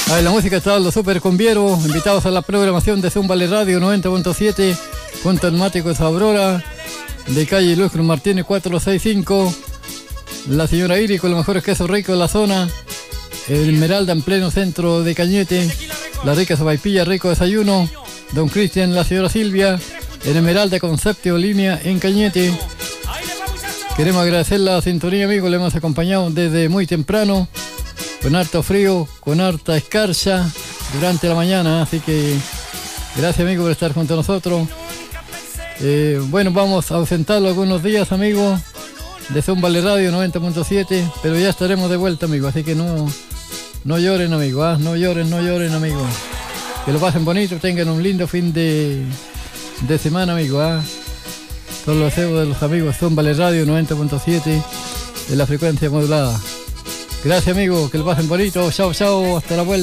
Ahí la música está los super cumbieros, invitados a la programación de Zúmbale Radio 90.7, punto emblemático de Aurora, de calle Luis Cruz Martínez 465, la señora Iri con los mejores quesos ricos de la zona, el Esmeralda en pleno centro de Cañete, la rica sopaipilla, rico desayuno, don Cristian, la señora Silvia, el Esmeralda Concepto Línea en Cañete. Queremos agradecer la sintonía, amigos, le hemos acompañado desde muy temprano, con harto frío, con harta escarcha durante la mañana, así que gracias, amigos, por estar junto a nosotros. Bueno, vamos a ausentarlo algunos días, amigos, de Zúmbale Radio 90.7, pero ya estaremos de vuelta, amigos, así que no lloren, amigos, no lloren, amigos. Que lo pasen bonito, tengan un lindo fin de semana, amigos. Todos los deseos de los amigos Zúmbale Radio 90.7 de la frecuencia modulada. Gracias, amigos, que lo pasen bonito. Chao, hasta la vuelta.